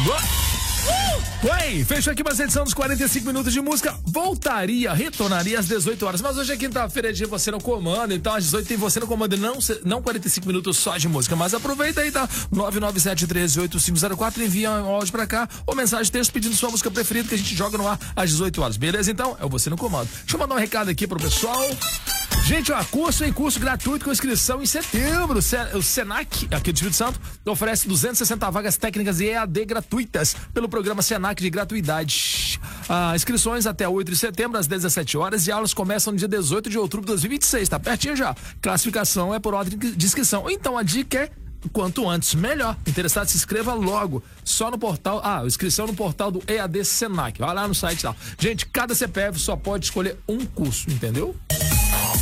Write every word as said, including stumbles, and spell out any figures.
Oi, fechou aqui mais uma edição dos quarenta e cinco minutos de música. Voltaria, retornaria às dezoito horas. Mas hoje é quinta-feira, é dia Você no Comando. Então às dezoito tem Você no Comando. Não, não quarenta e cinco minutos só de música. Mas aproveita aí, tá? nove nove sete um três oito cinco zero quatro. Envia um áudio pra cá ou mensagem texto pedindo sua música preferida que a gente joga no ar às dezoito horas. Beleza? Então é o Você no Comando. Deixa eu mandar um recado aqui pro pessoal. Gente, ó, curso em curso gratuito com inscrição em setembro. O Senac, aqui do Espírito Santo, oferece duzentas e sessenta vagas técnicas e E A D gratuitas pelo programa Senac de gratuidade. Ah, inscrições até oito de setembro, às dezessete horas, e aulas começam no dia dezoito de outubro de dois mil e vinte e seis, tá pertinho já. Classificação é por ordem de inscrição. Então a dica é quanto antes, melhor. Interessado, se inscreva logo. Só no portal, ah, inscrição no portal do E A D Senac. Vai lá no site lá. Gente, cada C P F só pode escolher um curso, entendeu?